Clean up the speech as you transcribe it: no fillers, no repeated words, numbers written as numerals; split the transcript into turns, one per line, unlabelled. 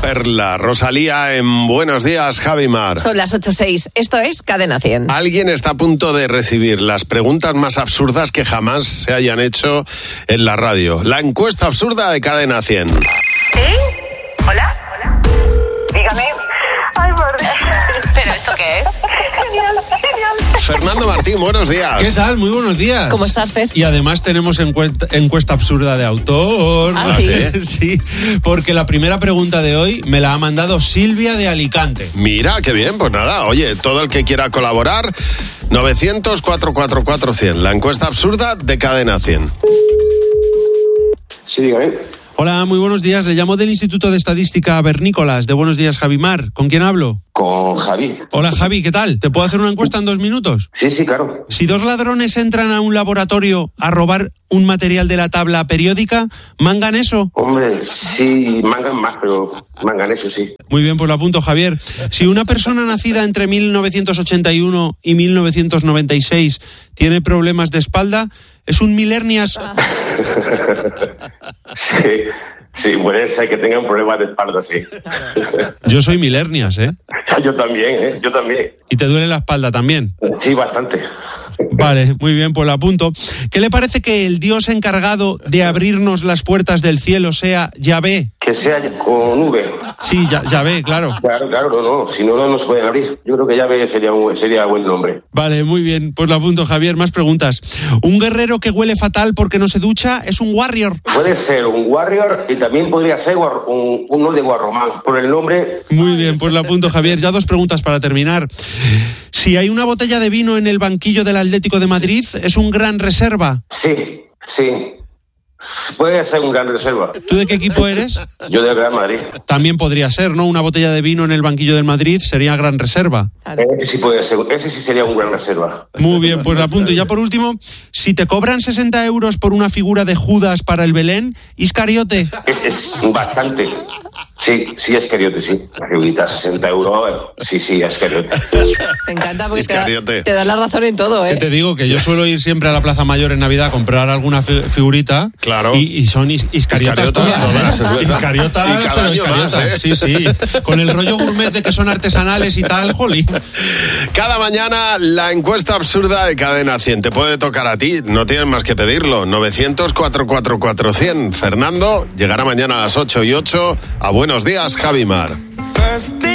Perla, Rosalía en Buenos Días, Javimar.
Son las 8:06. Esto es Cadena 100.
Alguien está a punto de recibir las preguntas más absurdas que jamás se hayan hecho en la radio. La encuesta absurda de Cadena 100.
¿Sí? ¿Hola? Dígame. Ay, por Dios. ¿Pero esto qué es? Genial.
Fernando Martín, buenos días.
¿Qué tal? Muy buenos días.
¿Cómo estás, Fer?
Y además tenemos encuesta absurda de autor.
¿Ah, sí?
Sí, porque la primera pregunta de hoy me la ha mandado Silvia de Alicante.
Mira, qué bien, pues nada, oye, todo el que quiera colaborar, 900-444-100, la encuesta absurda de Cadena 100.
Sí, dígame.
Hola, muy buenos días. Le llamo del Instituto de Estadística Vernícolas. De Buenos Días, Javimar. ¿Con quién hablo?
Con Javi.
Hola, Javi, ¿qué tal? ¿Te puedo hacer una encuesta en 2 minutos?
Sí, claro.
Si 2 ladrones entran a un laboratorio a robar un material de la tabla periódica, ¿mangan eso?
Hombre, sí, mangan más, pero mangan eso, sí.
Muy bien, pues lo apunto, Javier. Si una persona nacida entre 1981 y 1996 tiene problemas de espalda, ¿es un millennials?
Sí, puede ser que tengan problemas de espalda, sí.
Yo soy millennials, ¿eh?
Yo también.
¿Y te duele la espalda también?
Sí, bastante.
Vale, muy bien, pues lo apunto. ¿Qué le parece que el dios encargado de abrirnos las puertas del cielo sea Yahvé?
Que sea con V.
Sí, Yahvé, claro.
Claro, no. Si no se pueden abrir. Yo creo que Yahvé sería buen nombre.
Vale, muy bien, pues lo apunto, Javier. Más preguntas. ¿Un guerrero que huele fatal porque no se ducha es un warrior?
Puede ser un warrior y también podría ser uno de Guarromán, por el nombre.
Muy bien, pues lo apunto, Javier. Ya 2 preguntas para terminar. Si hay una botella de vino en el banquillo del Atlético de Madrid, ¿es un gran reserva?
Sí. Puede ser un gran reserva.
¿Tú de qué equipo eres?
Yo del Real Madrid.
También podría ser, ¿no? Una botella de vino en el banquillo del Madrid sería gran reserva.
Sí puede ser. Ese sí sería un gran reserva.
Muy bien, pues lo apunto. Y ya por último, si te cobran 60 euros por una figura de Judas para el Belén, ¿Iscariote?
Es bastante. Sí, Iscariote, sí. La figurita, 60 euros. Sí, Iscariote.
Me encanta porque
Iscariote.
te da la razón en todo, ¿eh?
Que te digo que yo suelo ir siempre a la Plaza Mayor en Navidad a comprar alguna figurita.
Claro.
Y son iscariotas todas. Iscariotas,
Y cada
pero
año más,
iscariotas.
¿eh?
Sí. Con el rollo gourmet de que son artesanales y tal, jolín.
Cada mañana la encuesta absurda de Cadena 100. Te puede tocar a ti, no tienes más que pedirlo. 900-444-100. Fernando llegará mañana a las 8:08 a Buenos Días, Javimar.